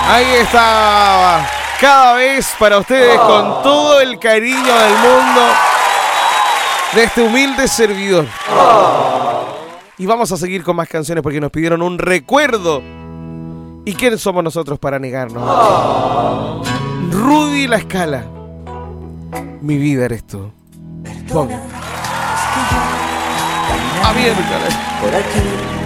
Ahí estaba. Cada vez para ustedes con todo el cariño del mundo de este humilde servidor. Y vamos a seguir con más canciones porque nos pidieron un recuerdo. ¿Y quién somos nosotros para negarnos? Rudy La Scala. Mi vida eres tú. Ponga. A miércoles. Por aquí.